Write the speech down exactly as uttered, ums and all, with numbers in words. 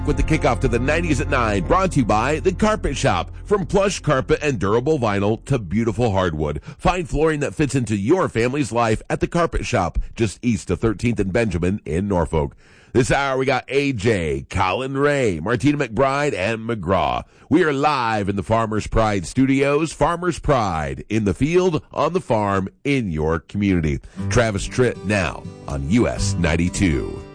With the kickoff to the nineties at nine, brought to you by The Carpet Shop. From plush carpet and durable vinyl to beautiful hardwood, find flooring that fits into your family's life at The Carpet Shop, just east of thirteenth and Benjamin in Norfolk. This hour we got A J, Colin Ray, Martina McBride, and McGraw. We are live in the Farmers Pride Studios. Farmers Pride, in the field, on the farm, in your community. Travis Tritt now on U S ninety-two.